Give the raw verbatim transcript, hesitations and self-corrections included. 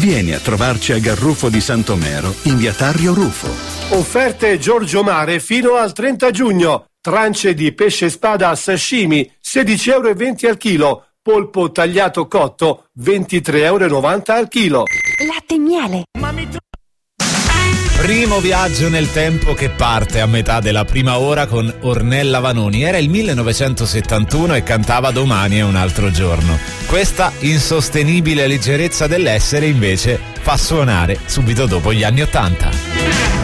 Vieni a trovarci a Garrufo di Santomero, in via Tarrio Rufo. Offerte Giorgio Mare fino al trenta giugno. Trance di pesce spada a sashimi, sedici euro e venti al chilo. Polpo tagliato cotto, ventitré euro e novanta al chilo. Latte e miele. Primo viaggio nel tempo che parte a metà della prima ora con Ornella Vanoni. Era il millenovecentosettantuno e cantava Domani è un altro giorno. Questa insostenibile leggerezza dell'essere invece fa suonare subito dopo gli anni ottanta.